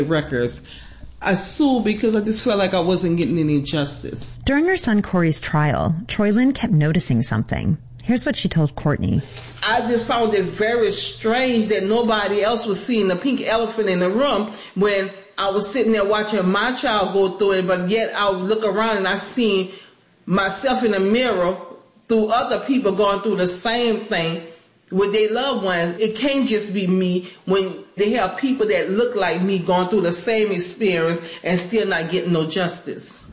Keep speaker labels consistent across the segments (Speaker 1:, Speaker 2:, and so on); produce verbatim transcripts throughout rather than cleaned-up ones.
Speaker 1: records. I sued because I just felt like I wasn't getting any justice.
Speaker 2: During her son Corey's trial, Troy Lynn kept noticing something. Here's what she told Courtney.
Speaker 1: I just found it very strange that nobody else was seeing the pink elephant in the room when I was sitting there watching my child go through it, but yet I would look around and I seen myself in the mirror through other people going through the same thing with their loved ones. It can't just be me when they have people that look like me going through the same experience and still not getting no justice.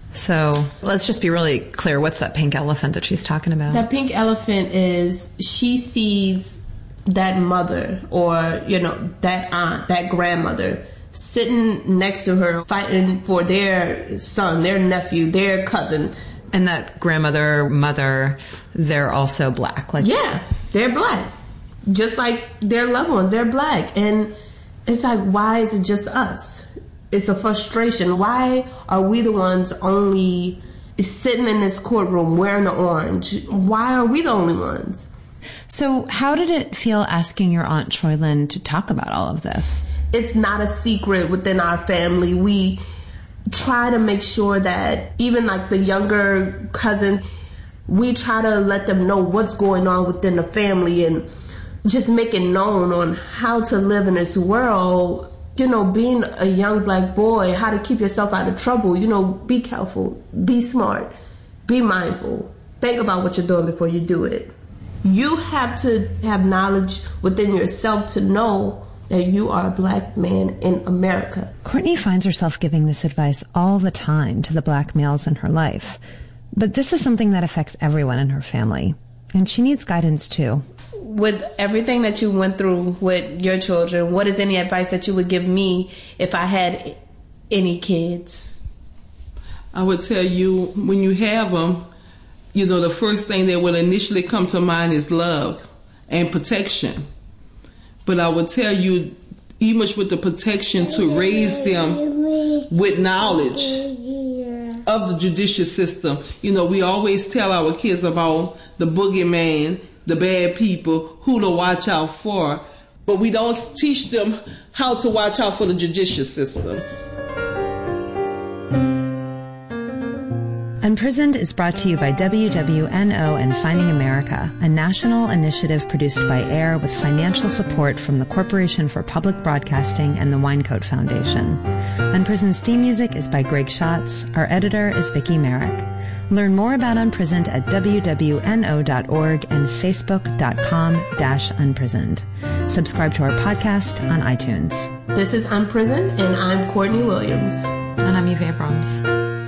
Speaker 3: So let's just be really clear. What's that pink elephant that she's talking about?
Speaker 4: That pink elephant is she sees that mother or, you know, that aunt, that grandmother sitting next to her fighting for their son, their nephew, their cousin.
Speaker 3: And that grandmother, mother, they're also black. Like
Speaker 4: yeah, they're black. Just like their loved ones, they're black. And it's like, why is it just us? It's a frustration. Why are we the ones only sitting in this courtroom wearing the orange? Why are we the only ones?
Speaker 2: So how did it feel asking your Aunt Troy Lynn to talk about all of this?
Speaker 4: It's not a secret within our family. We try to make sure that even like the younger cousin, we try to let them know what's going on within the family and just make it known on how to live in this world. You know, being a young black boy, how to keep yourself out of trouble. You know, be careful, be smart, be mindful. Think about what you're doing before you do it. You have to have knowledge within yourself to know that you are a black man in America.
Speaker 2: Courtney finds herself giving this advice all the time to the black males in her life. But this is something that affects everyone in her family. And she needs guidance too.
Speaker 4: With everything that you went through with your children, what is any advice that you would give me if I had any kids?
Speaker 1: I would tell you, when you have them, you know, the first thing that will initially come to mind is love and protection. But I would tell you, even with the protection, to raise them with knowledge of the judicial system. You know, we always tell our kids about the boogeyman, the bad people, who to watch out for, but we don't teach them how to watch out for the judicial system.
Speaker 2: Unprisoned is brought to you by W W N O and Finding America, a national initiative produced by AIR with financial support from the Corporation for Public Broadcasting and the Winecoat Foundation. Unprisoned's theme music is by Greg Schatz. Our editor is Vicki Merrick. Learn more about Unprisoned at W W N O dot org and Facebook.com dash Unprisoned. Subscribe to our podcast on iTunes.
Speaker 4: This is Unprisoned, and I'm Courtney Williams.
Speaker 3: And I'm Eve Abrams.